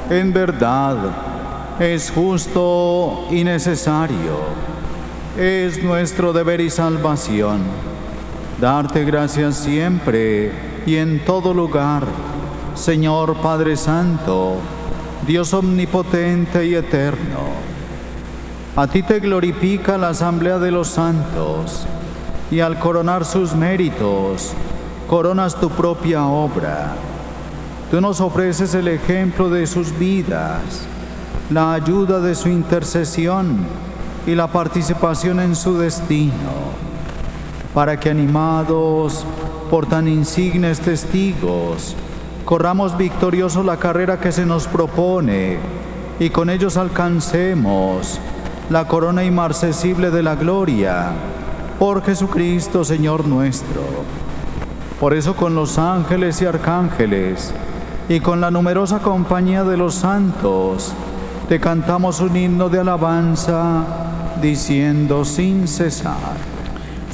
En verdad, es justo y necesario. Es nuestro deber y salvación darte gracias siempre y en todo lugar, Señor Padre Santo, Dios omnipotente y eterno. A ti te glorifica la asamblea de los santos, y al coronar sus méritos, coronas tu propia obra. Tú nos ofreces el ejemplo de sus vidas, la ayuda de su intercesión y la participación en su destino, para que animados por tan insignes testigos, corramos victoriosos la carrera que se nos propone y con ellos alcancemos la corona inmarcesible de la gloria, por Jesucristo Señor nuestro. Por eso con los ángeles y arcángeles y con la numerosa compañía de los santos, te cantamos un himno de alabanza, diciendo sin cesar.